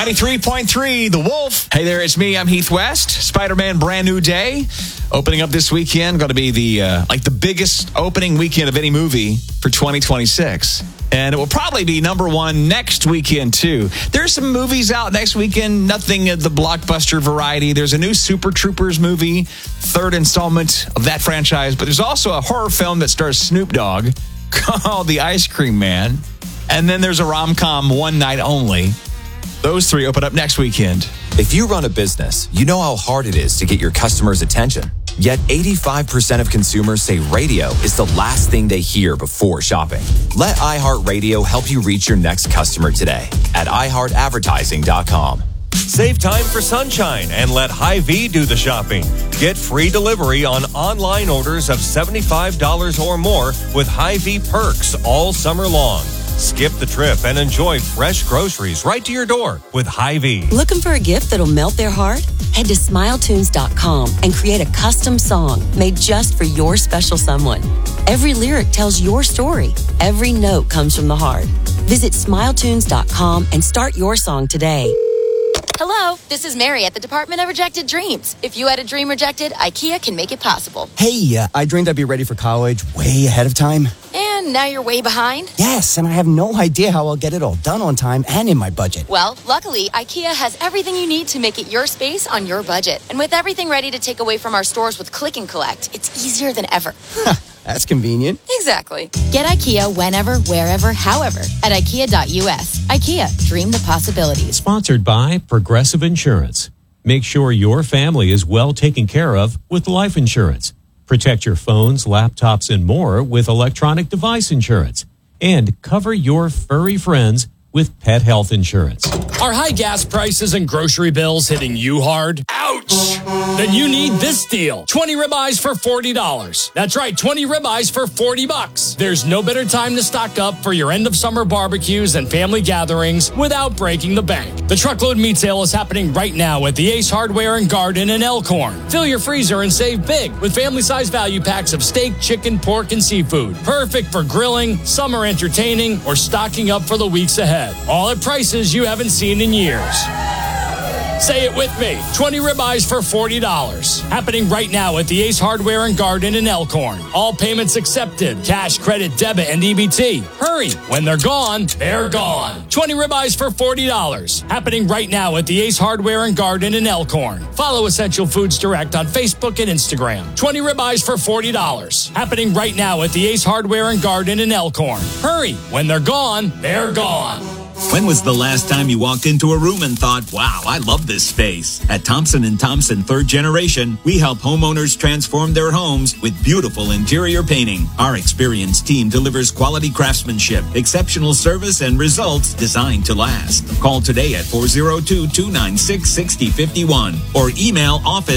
93.3, The Wolf. Hey there, it's me. I'm Heath West. Spider-Man Brand New Day. Opening up this weekend. Going to be the biggest opening weekend of any movie for 2026. And it will probably be number one next weekend, too. There's some movies out next weekend. Nothing of the blockbuster variety. There's a new Super Troopers movie, third installment of that franchise. But there's also a horror film that stars Snoop Dogg called The Ice Cream Man. And then there's a rom-com, One Night Only. Those three open up next weekend. If you run a business, you know how hard it is to get your customers' attention. Yet 85% of consumers say radio is the last thing they hear before shopping. Let iHeartRadio help you reach your next customer today at iHeartAdvertising.com. Save time for sunshine and let Hy-Vee do the shopping. Get free delivery on online orders of $75 or more with Hy-Vee perks all summer long. Skip the trip and enjoy fresh groceries right to your door with Hy-Vee. Looking for a gift that'll melt their heart? Head to SmileTunes.com and create a custom song made just for your special someone. Every lyric tells your story. Every note comes from the heart. Visit SmileTunes.com and start your song today. Hello, this is Mary at the Department of Rejected Dreams. If you had a dream rejected, IKEA can make it possible. Hey, I dreamed I'd be ready for college way ahead of time. And now you're way behind? Yes, and I have no idea how I'll get it all done on time and in my budget. Well, luckily, IKEA has everything you need to make it your space on your budget. And with everything ready to take away from our stores with Click and Collect, it's easier than ever. That's convenient. Exactly. Get IKEA whenever, wherever, however at IKEA.us. IKEA, dream the possibilities. Sponsored by Progressive Insurance. Make sure your family is well taken care of with life insurance. Protect your phones, laptops, and more with electronic device insurance. And cover your furry friends with pet health insurance. Are high gas prices and grocery bills hitting you hard? Ouch! Then you need this deal. 20 ribeyes for $40. That's right, 20 ribeyes for $40. There's no better time to stock up for your end of summer barbecues and family gatherings without breaking the bank. The truckload meat sale is happening right now at the Ace Hardware and Garden in Elkhorn. Fill your freezer and save big with family-size value packs of steak, chicken, pork, and seafood. Perfect for grilling, summer entertaining, or stocking up for the weeks ahead. All at prices you haven't seen in years. Say it with me. 20 ribeyes for $40. Happening right now at the Ace Hardware and Garden in Elkhorn. All payments accepted. Cash, credit, debit, and EBT. Hurry. When they're gone, they're gone. 20 ribeyes for $40. Happening right now at the Ace Hardware and Garden in Elkhorn. Follow Essential Foods Direct on Facebook and Instagram. 20 ribeyes for $40. Happening right now at the Ace Hardware and Garden in Elkhorn. Hurry. When they're gone, they're gone. When was the last time you walked into a room and thought, wow, I love this space? At Thompson & Thompson Third Generation, we help homeowners transform their homes with beautiful interior painting. Our experienced team delivers quality craftsmanship, exceptional service, and results designed to last. Call today at 402-296-6051 or email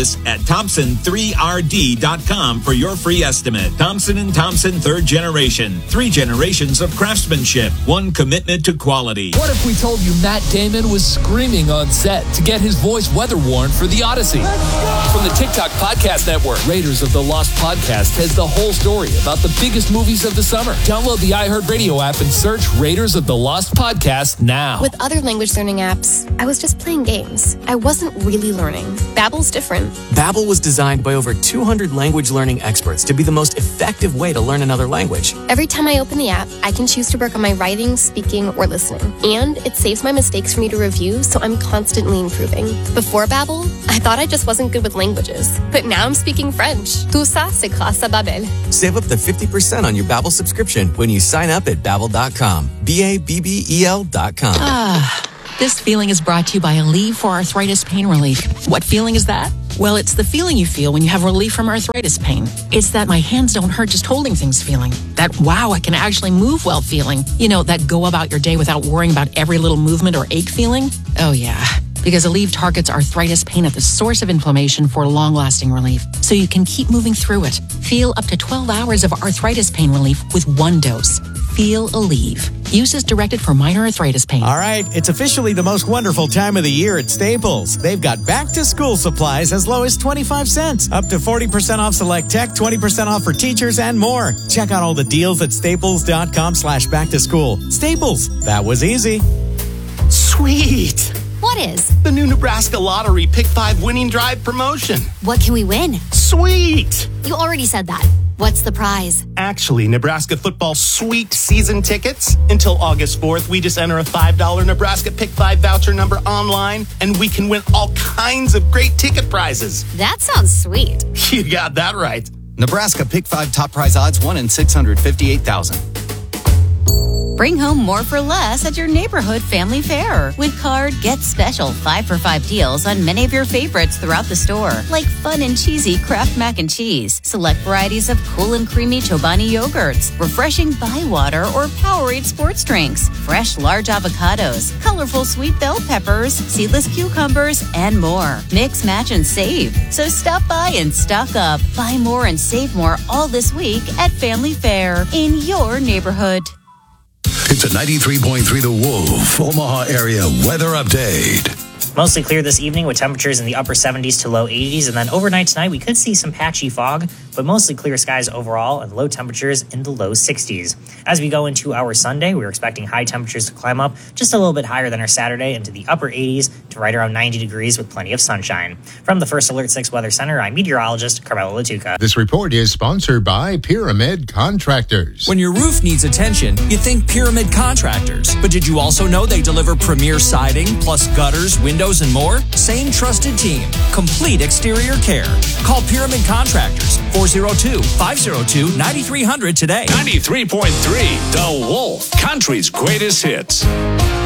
office@thompson3rd.com for your free estimate. Thompson & Thompson Third Generation. 3 generations of craftsmanship. One commitment to quality. What if we told you Matt Damon was screaming on set to get his voice weather-worn for The Odyssey? From the TikTok Podcast Network, Raiders of the Lost Podcast has the whole story about the biggest movies of the summer. Download the iHeartRadio app and search Raiders of the Lost Podcast now. With other language learning apps, I was just playing games. I wasn't really learning. Babbel's different. Babbel was designed by over 200 language learning experts to be the most effective way to learn another language. Every time I open the app, I can choose to work on my writing, speaking, or listening. And it saves my mistakes for me to review, so I'm constantly improving. Before Babbel, I thought I just wasn't good with languages. But now I'm speaking French. Tout ça, c'est grâce à Babbel. Save up to 50% on your Babbel subscription when you sign up at Babbel.com. Babbel.com. This feeling is brought to you by Aleve for Arthritis Pain Relief. What feeling is that? Well, it's the feeling you feel when you have relief from arthritis pain. It's that my hands don't hurt just holding things feeling. That, wow, I can actually move well feeling. You know, that go about your day without worrying about every little movement or ache feeling. Oh, yeah. Because Aleve targets arthritis pain at the source of inflammation for long-lasting relief, so you can keep moving through it. Feel up to 12 hours of arthritis pain relief with one dose. Feel Aleve. Use as directed for minor arthritis pain. All right, it's officially the most wonderful time of the year at Staples. They've got back-to-school supplies as low as 25 cents, up to 40% off select tech, 20% off for teachers, and more. Check out all the deals at staples.com/back-to-school. Staples, that was easy. Sweet. What is? The new Nebraska Lottery Pick 5 winning drive promotion. What can we win? Sweet! You already said that. What's the prize? Actually, Nebraska football sweet season tickets. Until August 4th, we just enter a $5 Nebraska Pick 5 voucher number online, and we can win all kinds of great ticket prizes. That sounds sweet. You got that right. Nebraska Pick 5 top prize odds 1 in 658,000. Bring home more for less at your neighborhood family fair. With Card, get special 5 for 5 deals on many of your favorites throughout the store, like fun and cheesy Kraft mac and cheese, select varieties of cool and creamy Chobani yogurts, refreshing Bywater or Powerade sports drinks, fresh large avocados, colorful sweet bell peppers, seedless cucumbers, and more. Mix, match, and save. So stop by and stock up. Buy more and save more all this week at Family Fair in your neighborhood. It's a 93.3 The Wolf, Omaha area weather update. Mostly clear this evening with temperatures in the upper 70s to low 80s. And then overnight tonight, we could see some patchy fog, but mostly clear skies overall and low temperatures in the low 60s. As we go into our Sunday, we're expecting high temperatures to climb up just a little bit higher than our Saturday into the upper 80s to right around 90 degrees with plenty of sunshine. From the First Alert 6 Weather Center, I'm meteorologist Carmelo Latuca. This report is sponsored by Pyramid Contractors. When your roof needs attention, you think Pyramid Contractors. But did you also know they deliver premier siding, plus gutters, windows, and more? Same trusted team. Complete exterior care. Call Pyramid Contractors. 402-502-9300 today. 93.3 The Wolf, country's greatest hits.